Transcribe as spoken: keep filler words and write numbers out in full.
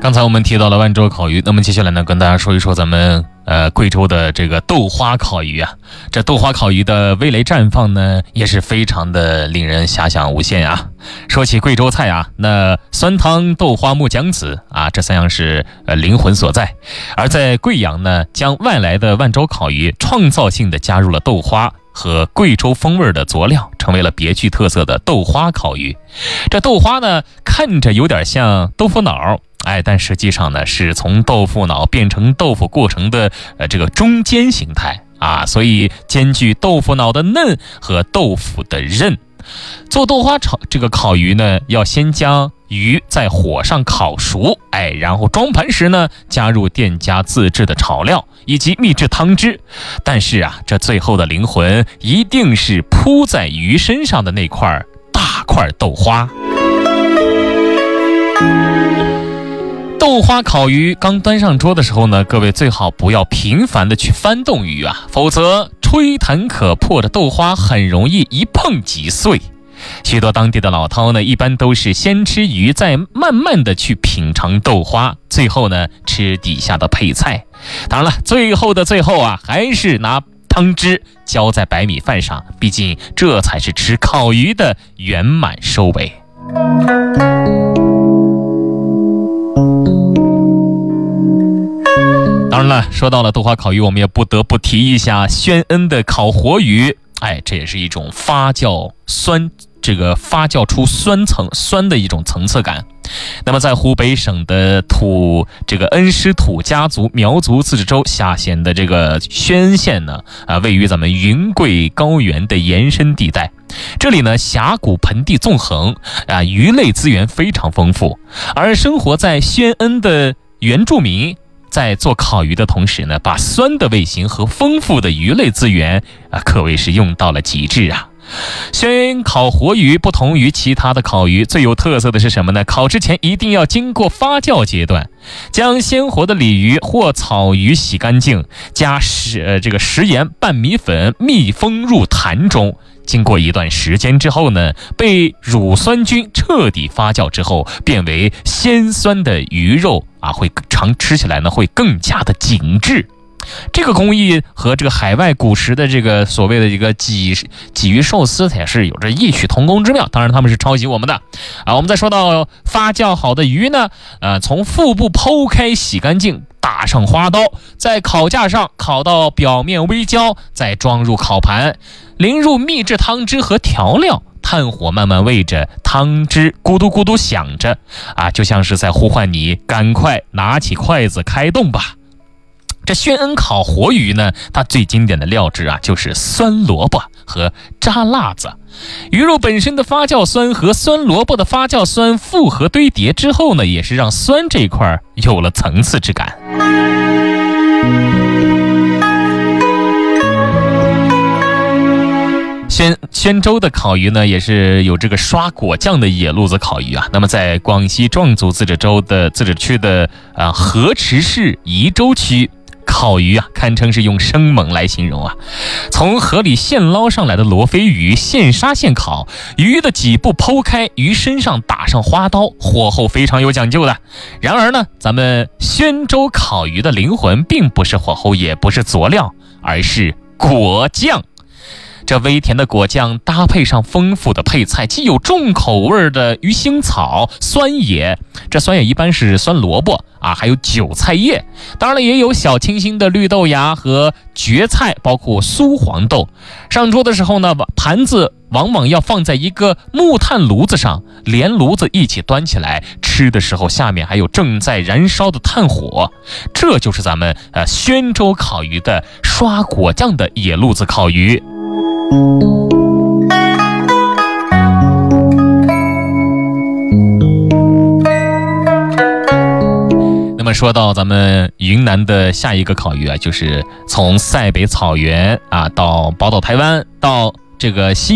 刚才我们提到了万州烤鱼，那么接下来呢，跟大家说一说咱们呃贵州的这个豆花烤鱼啊。这豆花烤鱼的味蕾绽放呢，也是非常的令人遐想无限啊。说起贵州菜啊，那酸汤、豆花、木姜子啊，这三样是呃灵魂所在。而在贵阳呢，将外来的万州烤鱼创造性的加入了豆花和贵州风味的佐料，成为了别具特色的豆花烤鱼。这豆花呢，看着有点像豆腐脑，哎，但实际上呢，是从豆腐脑变成豆腐过程的呃这个中间形态啊，所以兼具豆腐脑的嫩和豆腐的韧。做豆花炒这个烤鱼呢，要先将鱼在火上烤熟，哎，然后装盘时呢，加入店家自制的炒料以及秘制汤汁。但是啊，这最后的灵魂一定是铺在鱼身上的那块大块豆花。豆花烤鱼刚端上桌的时候呢，各位最好不要频繁的去翻动鱼啊，否则吹弹可破的豆花很容易一碰即碎。许多当地的老饕呢，一般都是先吃鱼，再慢慢的去品尝豆花，最后呢吃底下的配菜。当然了，最后的最后啊，还是拿汤汁浇在白米饭上，毕竟这才是吃烤鱼的圆满收尾。当然了，说到了豆花烤鱼，我们也不得不提一下宣恩的烤活鱼。哎，这也是一种发酵酸，这个发酵出酸层酸的一种层次感。那么在湖北省的土这个恩施土家族苗族自治州下辖的这个宣恩县呢，啊，位于咱们云贵高原的延伸地带。这里呢，峡谷盆地纵横啊，鱼类资源非常丰富。而生活在宣恩的原住民在做烤鱼的同时呢，把酸的味型和丰富的鱼类资源啊，可谓是用到了极致啊。宣恩烤活鱼不同于其他的烤鱼，最有特色的是什么呢？烤之前一定要经过发酵阶段，将鲜活的鲤鱼或草鱼洗干净，加食呃这个食盐拌米粉，密封入坛中。经过一段时间之后呢，被乳酸菌彻底发酵之后，变为鲜酸的鱼肉啊，会常吃起来呢会更加的紧致。这个工艺和这个海外古时的这个所谓的这个鲫鲫鱼寿司也是有着异曲同工之妙，当然他们是抄袭我们的啊。我们再说到发酵好的鱼呢，呃，从腹部剖开洗干净，打上花刀，在烤架上烤到表面微焦，再装入烤盘，淋入秘制汤汁和调料，炭火慢慢煨着，汤汁咕嘟咕嘟响着啊，就像是在呼唤你赶快拿起筷子开动吧。这宣恩烤活鱼呢，它最经典的料汁啊，就是酸萝卜和渣辣子。鱼肉本身的发酵酸和酸萝卜的发酵酸复合堆叠之后呢，也是让酸这一块有了层次之感。宣宣州的烤鱼呢，也是有这个刷果酱的野路子烤鱼啊。那么在广西壮族自治州的自治区的啊河池市宜州区，烤鱼啊，堪称是用生猛来形容啊！从河里现捞上来的罗非鱼，现杀现烤，鱼的脊部剖开，鱼身上打上花刀，火候非常有讲究的。然而呢，咱们宣州烤鱼的灵魂并不是火候，也不是佐料，而是果酱。这微甜的果酱搭配上丰富的配菜，既有重口味的鱼腥草、酸野，这酸野一般是酸萝卜啊，还有韭菜叶，当然了，也有小清新的绿豆芽和蕨菜，包括酥黄豆。上桌的时候呢，盘子往往要放在一个木炭炉子上，连炉子一起端起来，吃的时候下面还有正在燃烧的炭火。这就是咱们呃宣州烤鱼的刷果酱的野路子烤鱼。那么说到咱们云南的下一个烤鱼啊，就是从塞北草原啊到宝岛台湾到这个西